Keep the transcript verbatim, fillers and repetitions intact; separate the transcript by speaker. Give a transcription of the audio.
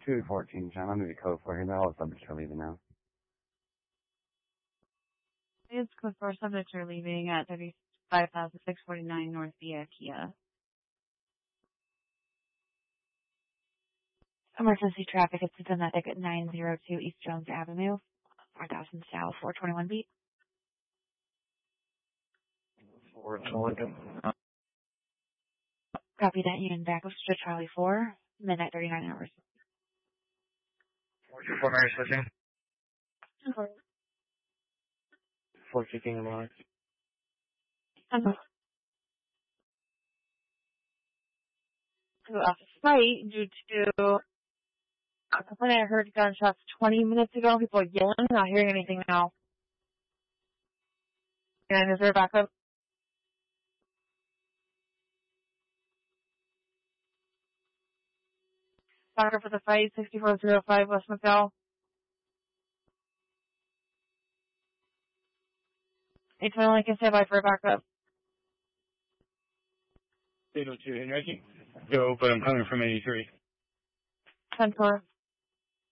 Speaker 1: two fourteen, John. I'm going to be code for you. They're all subjects are leaving now.
Speaker 2: It's code for subjects are leaving at thirty-five thousand six hundred forty-nine North via Kia. Emergency traffic is Cincinnati at nine oh two East Jones Avenue, four thousand South, four twenty-one beat.
Speaker 1: four twenty.
Speaker 2: Copy that. Union back to Charlie four, midnight thirty-nine hours.
Speaker 1: four two four Mary switching.
Speaker 2: Okay.
Speaker 1: four two King Mark.
Speaker 2: Okay. Off the site due to a complaint I heard gunshots twenty minutes ago. People are yelling. Not hearing anything now. And is there a backup? Backup for the fight, sixty-four oh five West McDowell. eight twenty Lincoln, stand by for a backup.
Speaker 1: eight oh two, Henry. Go, but I'm coming from eighty-three.
Speaker 2: ten four.